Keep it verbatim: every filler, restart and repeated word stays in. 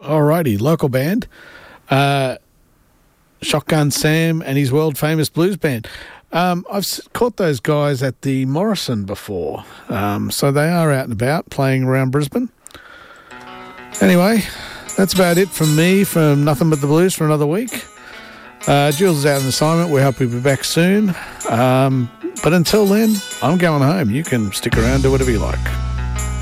Alrighty, local band. Uh, Shotgun Sam and his world-famous blues band. Um, I've caught those guys at the Morrison before, um, so they are out and about playing around Brisbane. Anyway, that's about it from me from Nothing But the Blues for another week. Uh, Jules is out on assignment. We hope he'll be back soon. Um, but until then, I'm going home. You can stick around, do whatever you like.